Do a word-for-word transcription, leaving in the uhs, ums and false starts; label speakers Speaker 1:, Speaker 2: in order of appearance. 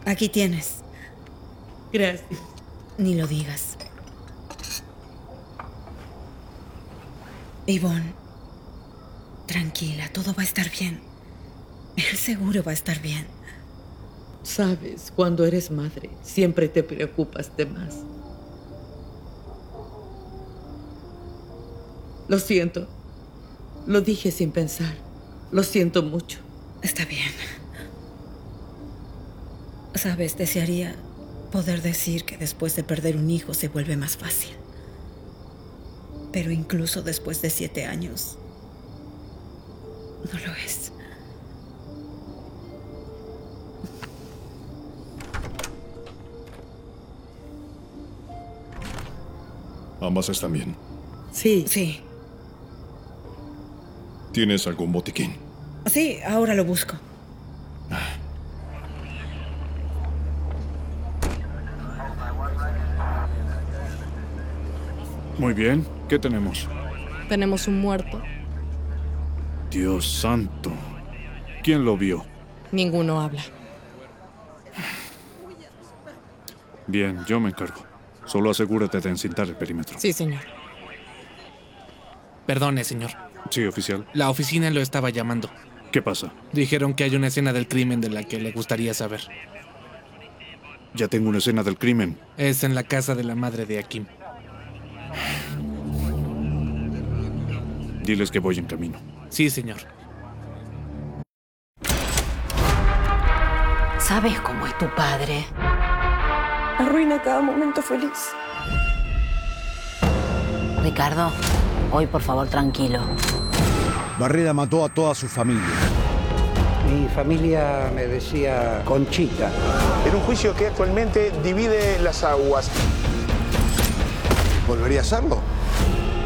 Speaker 1: Aquí tienes.
Speaker 2: Gracias.
Speaker 1: Ni lo digas. Yvonne, tranquila, todo va a estar bien. Él seguro va a estar bien.
Speaker 2: Sabes, cuando eres madre, siempre te preocupas de más. Lo siento. Lo dije sin pensar. Lo siento mucho.
Speaker 1: Está bien. Sabes, desearía poder decir que después de perder un hijo se vuelve más fácil. Pero incluso después de siete años, no lo es.
Speaker 3: ¿Ambas están bien?
Speaker 2: Sí.
Speaker 1: Sí.
Speaker 3: ¿Tienes algún botiquín?
Speaker 1: Sí, ahora lo busco.
Speaker 4: Muy bien. ¿Qué tenemos?
Speaker 5: Tenemos un muerto.
Speaker 4: Dios santo. ¿Quién lo vio?
Speaker 5: Ninguno habla.
Speaker 4: Bien, yo me encargo. Solo asegúrate de encintar el perímetro.
Speaker 5: Sí, señor.
Speaker 6: Perdone, señor.
Speaker 4: Sí, oficial.
Speaker 6: La oficina lo estaba llamando.
Speaker 4: ¿Qué pasa?
Speaker 6: Dijeron que hay una escena del crimen de la que le gustaría saber.
Speaker 4: Ya tengo una escena del crimen.
Speaker 6: Es en la casa de la madre de Akim.
Speaker 4: Diles que voy en camino.
Speaker 6: Sí, señor.
Speaker 7: ¿Sabes cómo es tu padre?
Speaker 8: Arruina cada momento feliz.
Speaker 7: Ricardo, hoy por favor tranquilo.
Speaker 9: Barreda mató a toda su familia.
Speaker 10: Mi familia me decía Conchita.
Speaker 11: En un juicio que actualmente divide las aguas.
Speaker 9: ¿Volvería a hacerlo?